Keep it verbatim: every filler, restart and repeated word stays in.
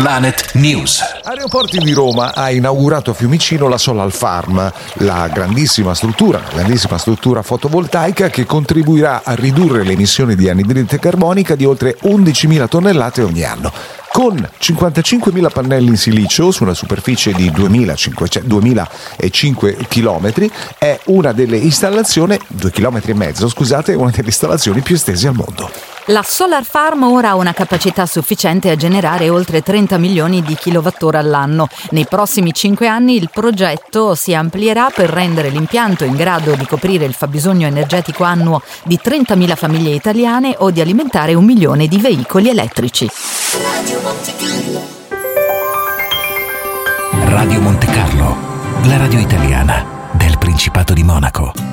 Planet News. Aeroporti di Roma ha inaugurato a Fiumicino la Solar Farm, la grandissima struttura, grandissima struttura fotovoltaica che contribuirà a ridurre le emissioni di anidride carbonica di oltre undicimila tonnellate ogni anno. Con cinquantacinquemila pannelli in silicio su una superficie di duemilacinque chilometri, è una delle installazioni, due chilometri e mezzo, scusate, una delle installazioni più estese al mondo. La Solar Farm ora ha una capacità sufficiente a generare oltre trenta milioni di kilowattora all'anno. Nei prossimi cinque anni il progetto si amplierà per rendere l'impianto in grado di coprire il fabbisogno energetico annuo di trentamila famiglie italiane o di alimentare un milione di veicoli elettrici. Radio Monte Carlo, la radio italiana del Principato di Monaco.